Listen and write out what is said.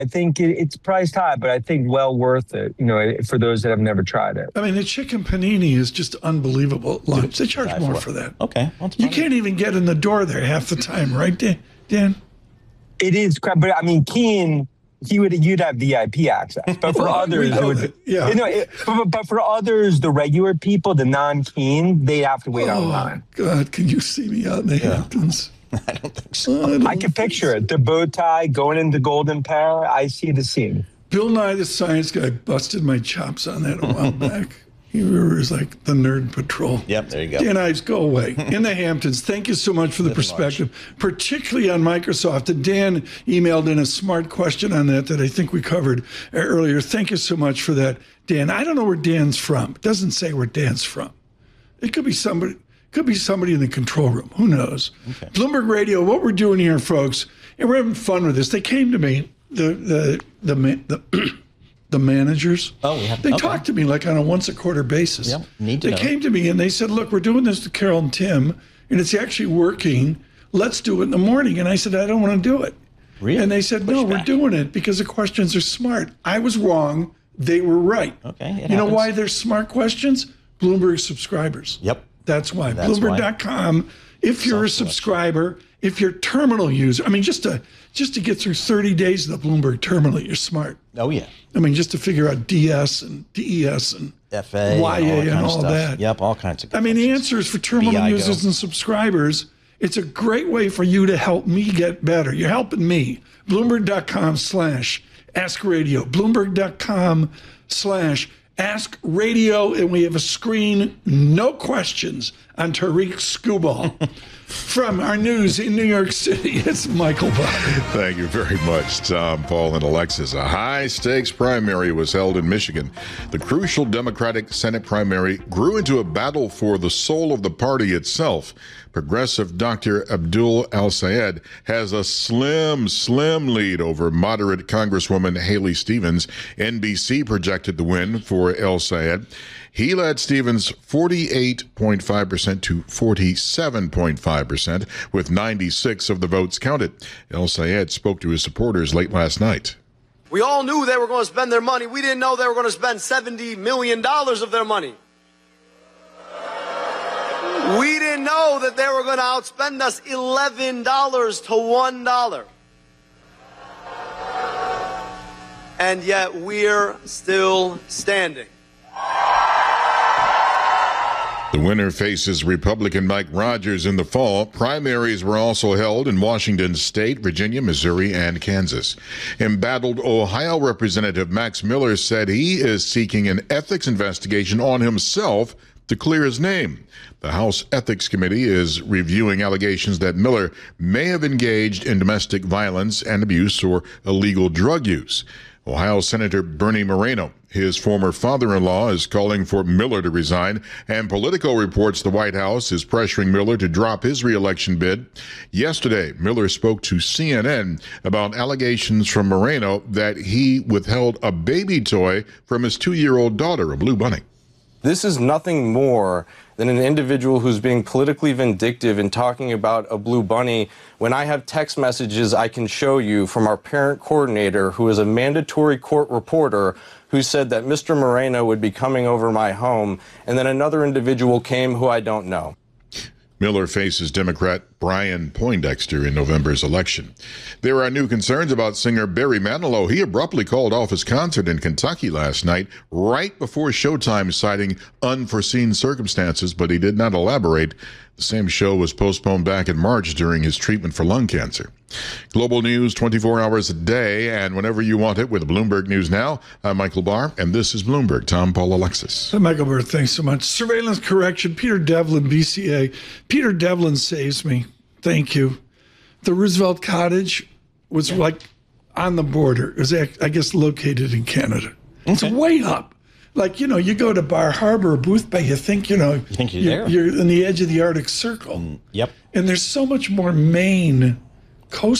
I think it's priced high, but I think well worth it, for those that have never tried it. I mean, the chicken panini is just unbelievable at lunch. They charge more for that. Okay. You can't even get in the door there half the time, right, Dan? It is crap, but I mean, Keen, you'd have VIP access, but for others, but for others, the regular people, the non-Keen, they have to wait online. God, can you see me out in the Hamptons? I don't think so. I can picture it. The bow tie going into Golden Pair. I see the scene. Bill Nye the Science Guy busted my chops on that a while back. He was like the Nerd Patrol. Yep, there you go. Dan Ives, go away. In the Hamptons, thank you so much for the perspective, particularly on Microsoft. And Dan emailed in a smart question on that I think we covered earlier. Thank you so much for that, Dan. I don't know where Dan's from. It doesn't say where Dan's from. It could be somebody. Could be somebody in the control room. Who knows? Okay. Bloomberg Radio, what we're doing here, folks, and we're having fun with this. They came to me, the managers. They talk to me like on a once a quarter basis. Yep, need to They know. came to me and they said, look, we're doing this to Carol and Tim, and it's actually working. Let's do it in the morning. And I said, I don't want to do it. Really? And they said, no, we're doing it because the questions are smart. I was wrong. They were right. Okay. You know why they're smart questions? Bloomberg subscribers. Yep. That's why. Bloomberg.com. If you're a subscriber, if you're a terminal user, I mean, just to get through 30 days of the Bloomberg terminal, you're smart. Oh, yeah. I mean, just to figure out DS and DES and FA, YA and all that. Yep, all kinds of. I mean, the answer is for terminal users and subscribers. It's a great way for you to help me get better. You're helping me. Bloomberg.com/AskRadio. Bloomberg.com/Ask Radio, and we have a screen, no questions, on Tariq Skubal. From our news in New York City, it's Michael Barr. Thank you very much, Tom, Paul, and Alexis. A high-stakes primary was held in Michigan. The crucial Democratic Senate primary grew into a battle for the soul of the party itself. Progressive Dr. Abdul El-Sayed has a slim lead over moderate Congresswoman Haley Stevens. NBC projected the win for El-Sayed. He led Stevens 48.5% to 47.5%, with 96 of the votes counted. El-Sayed spoke to his supporters late last night. We all knew they were going to spend their money. We didn't know they were going to spend $70 million of their money. We didn't know that they were going to outspend us $11 to $1. And yet we're still standing. The winner faces Republican Mike Rogers in the fall. Primaries were also held in Washington State, Virginia, Missouri, and Kansas. Embattled Ohio Representative Max Miller said he is seeking an ethics investigation on himself to clear his name. The House Ethics Committee is reviewing allegations that Miller may have engaged in domestic violence and abuse or illegal drug use. Ohio Senator Bernie Moreno, his former father-in-law, is calling for Miller to resign, and Politico reports the White House is pressuring Miller to drop his re-election bid. Yesterday, Miller spoke to CNN about allegations from Moreno that he withheld a baby toy from his 2-year-old daughter, a blue bunny. This is nothing more than an individual who's being politically vindictive and talking about a blue bunny when I have text messages I can show you from our parent coordinator, who is a mandatory court reporter, who said that Mr. Moreno would be coming over my home, and then another individual came who I don't know. Miller faces Democrat Brian Poindexter in November's election. There are new concerns about singer Barry Manilow. He abruptly called off his concert in Kentucky last night, right before showtime, citing unforeseen circumstances, but he did not elaborate. The same show was postponed back in March during his treatment for lung cancer. Global news 24 hours a day and whenever you want it with Bloomberg News Now. I'm Michael Barr, and this is Bloomberg. Tom, Paul, Alexis. Michael Barr, thanks so much. Surveillance correction, Peter Devlin, BCA. Peter Devlin saves me. Thank you. The Roosevelt Cottage was like on the border. It was, I guess, located in Canada. It's way up. Like, you go to Bar Harbor or Booth Bay, you think, you're there. You're on the edge of the Arctic Circle. Yep. And there's so much more Maine coast